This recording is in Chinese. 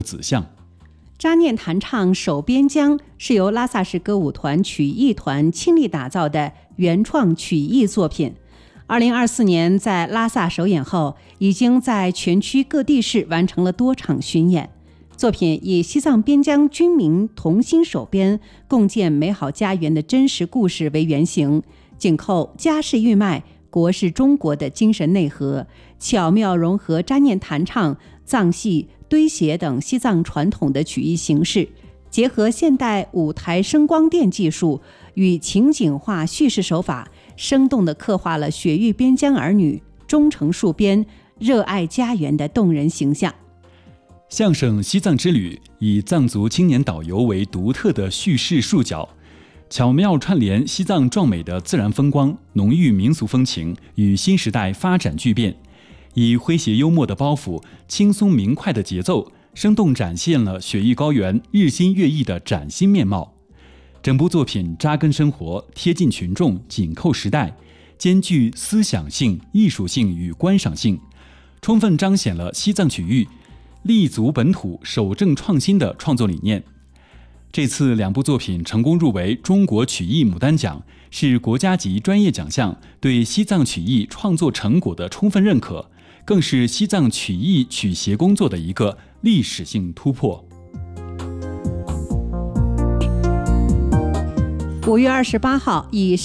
子项。 扎念弹唱守边疆是由拉萨市歌舞团曲艺团倾力打造的原创曲艺作品。2024年在拉萨首演后，已经在全区各地市完成了多场巡演。作品以西藏边疆军民同心守边、共建美好家园的真实故事为原型，紧扣家是豫脉、国是中国的精神内核，巧妙融合扎念弹唱、藏戏、堆鞋等西藏传统的曲艺形式，结合现代舞台声光电技术与情景化叙事手法，生动地刻画了雪域边疆儿女忠诚戍边、热爱家园的动人形象。 相声西藏之旅以藏族青年导游为独特的叙事视角，巧妙串联西藏壮美的自然风光、浓郁民俗风情与新时代发展巨变，以诙谐幽默的包袱、轻松明快的节奏，生动展现了雪域高原日新月异的崭新面貌。整部作品扎根生活，贴近群众，紧扣时代，兼具思想性、艺术性与观赏性，充分彰显了西藏曲艺立足本土、守正创新的创作理念。这次2部作品成功入围中国曲艺牡丹奖，是国家级专业奖项对西藏曲艺创作成果的充分认可，更是西藏曲艺曲协工作的一个历史性突破。 5月28号以